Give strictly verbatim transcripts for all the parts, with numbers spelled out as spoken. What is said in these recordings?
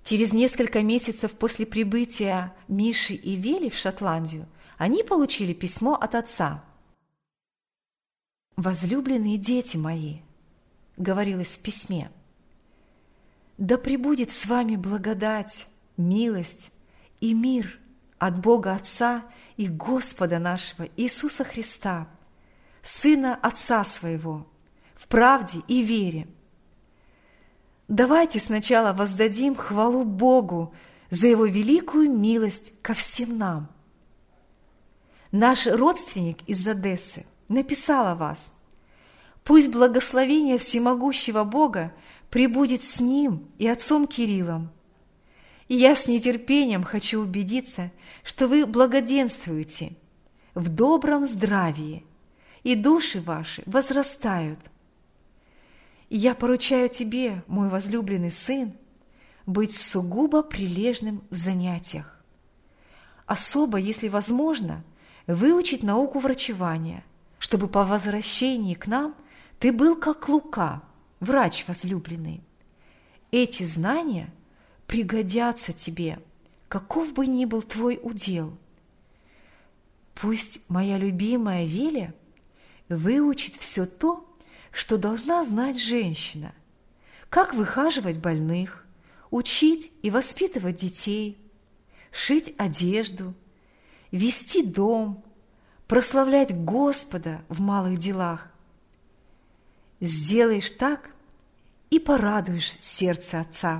Через несколько месяцев после прибытия Миши и Вели в Шотландию они получили письмо от отца. «Возлюбленные дети мои», — говорилось в письме, «да пребудет с вами благодать, милость и мир от Бога Отца и Господа нашего Иисуса Христа, Сына Отца Своего, в правде и вере. Давайте сначала воздадим хвалу Богу за Его великую милость ко всем нам. Наш родственник из Одессы написал о вас. Пусть благословение всемогущего Бога пребудет с ним и отцом Кириллом. И я с нетерпением хочу убедиться, что вы благоденствуете в добром здравии, и души ваши возрастают. И я поручаю тебе, мой возлюбленный сын, быть сугубо прилежным в занятиях. Особо, если возможно, выучить науку врачевания, чтобы по возвращении к нам ты был как Лука, врач возлюбленный. Эти знания пригодятся тебе, каков бы ни был твой удел. Пусть моя любимая Веля выучит все то, что должна знать женщина, как выхаживать больных, учить и воспитывать детей, шить одежду, вести дом, прославлять Господа в малых делах. Сделаешь так и порадуешь сердце Отца.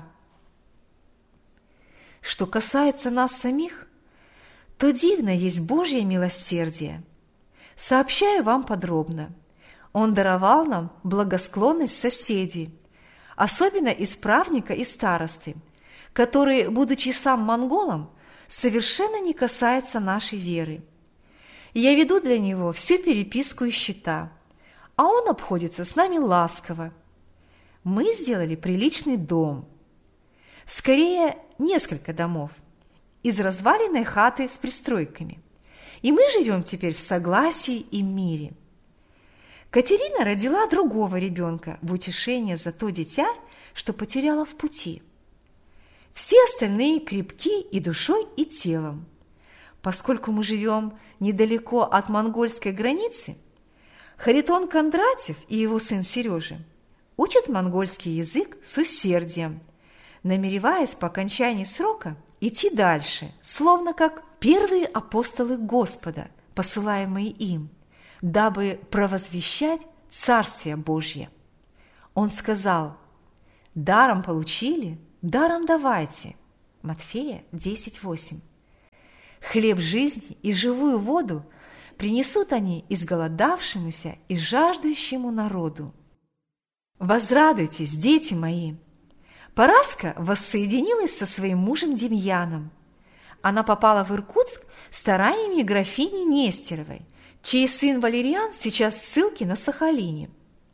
Что касается нас самих, то дивно есть Божье милосердие. Сообщаю вам подробно. Он даровал нам благосклонность соседей, особенно исправника и старосты, который, будучи сам монголом, совершенно не касается нашей веры. Я веду для него всю переписку и счета, а он обходится с нами ласково. Мы сделали приличный дом, скорее несколько домов, из разваленной хаты с пристройками, и мы живем теперь в согласии и мире. Катерина родила другого ребенка в утешение за то дитя, что потеряла в пути. Все остальные крепки и душой, и телом. Поскольку мы живем недалеко от монгольской границы, Харитон Кондратьев и его сын Сережа учат монгольский язык с усердием, намереваясь по окончании срока идти дальше, словно как первые апостолы Господа, посылаемые им, дабы провозвещать Царствие Божье. Он сказал: «Даром получили, даром давайте». Матфея десять восемь. Хлеб жизни и живую воду принесут они изголодавшемуся и жаждущему народу. Возрадуйтесь, дети мои! Параска воссоединилась со своим мужем Демьяном. Она попала в Иркутск стараниями графини Нестеровой, чей сын Валериан сейчас в ссылке на Сахалине.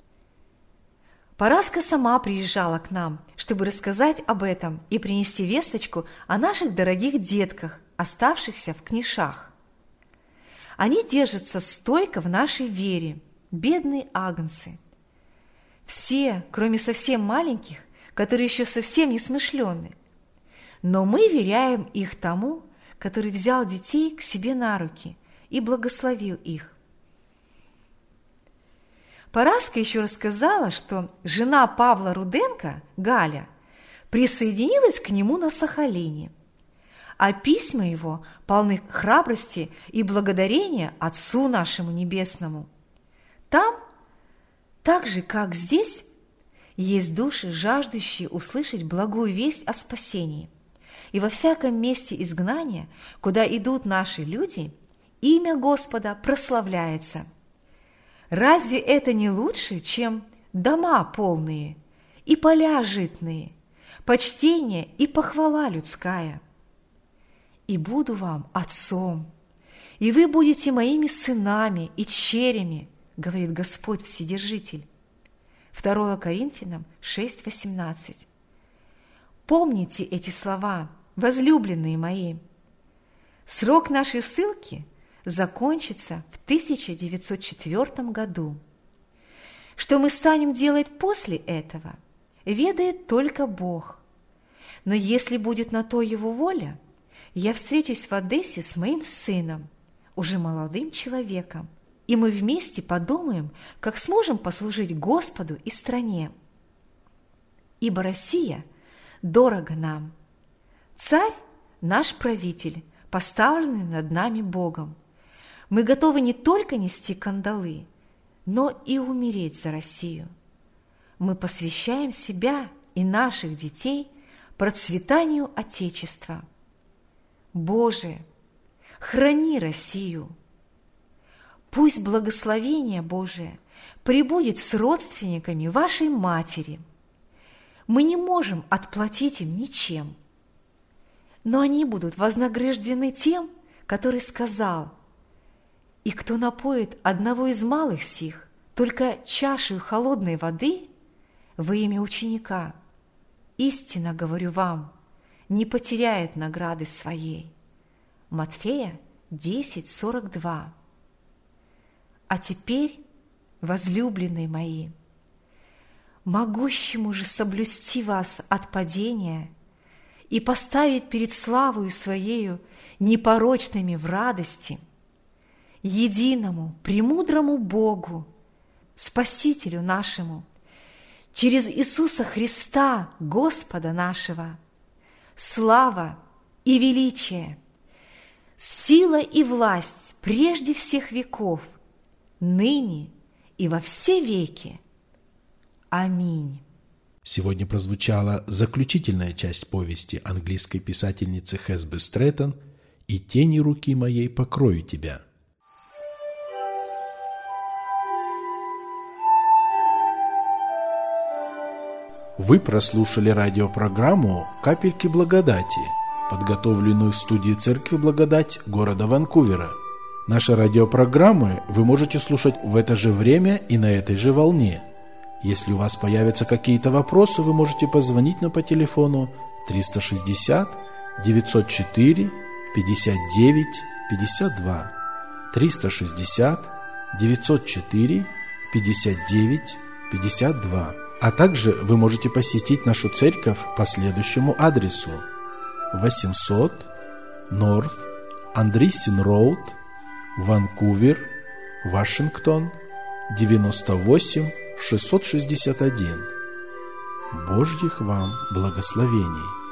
Параска сама приезжала к нам, чтобы рассказать об этом и принести весточку о наших дорогих детках, оставшихся в Книшах. Они держатся стойко в нашей вере, бедные агнцы. Все, кроме совсем маленьких, которые еще совсем не смышлены. Но мы веряем их тому, который взял детей к себе на руки и благословил их. Параска еще рассказала, что жена Павла Руденко, Галя, присоединилась к нему на Сахалине, а письма его полны храбрости и благодарения Отцу нашему Небесному. Там, так же, как здесь, есть души, жаждущие услышать благую весть о спасении. И во всяком месте изгнания, куда идут наши люди, имя Господа прославляется. Разве это не лучше, чем дома полные и поля житные, почтение и похвала людская? И буду вам отцом, и вы будете моими сынами и черями, говорит Господь Вседержитель. второе Коринфянам шесть восемнадцать. Помните эти слова, возлюбленные мои. Срок нашей ссылки закончится в тысяча девятьсот четвёртом году. Что мы станем делать после этого, ведает только Бог. Но если будет на то Его воля, я встречусь в Одессе с моим сыном, уже молодым человеком, и мы вместе подумаем, как сможем послужить Господу и стране. Ибо Россия дорога нам. Царь – наш правитель, поставленный над нами Богом. Мы готовы не только нести кандалы, но и умереть за Россию. Мы посвящаем себя и наших детей процветанию Отечества. Боже, храни Россию! Пусть благословение Божие пребудет с родственниками вашей матери. Мы не можем отплатить им ничем, но они будут вознаграждены тем, который сказал: «И кто напоит одного из малых сих только чашею холодной воды во имя ученика, истинно говорю вам, не потеряет награды своей». Матфея десять сорок два. А теперь, возлюбленные мои, могущему же соблюсти вас от падения и поставить перед славою Своею непорочными в радости, единому, премудрому Богу, Спасителю нашему, через Иисуса Христа, Господа нашего, слава и величие, сила и власть прежде всех веков, ныне и во все веки. Аминь. Сегодня прозвучала заключительная часть повести английской писательницы Хесби Стрэттон «И тени руки моей покрою тебя». Вы прослушали радиопрограмму «Капельки благодати», подготовленную в студии Церкви Благодать города Ванкувера. Наши радиопрограммы вы можете слушать в это же время и на этой же волне. Если у вас появятся какие-то вопросы, вы можете позвонить нам по телефону триста шестьдесят девятьсот четыре пятьдесят девять пятьдесят два, триста шестьдесят девятьсот четыре пятьдесят девять пятьдесят два. А также вы можете посетить нашу церковь по следующему адресу: восемьсот North Andreessen Road, Ванкувер, Вашингтон, девяносто восемь шестьсот шестьдесят один. Божьих вам благословений!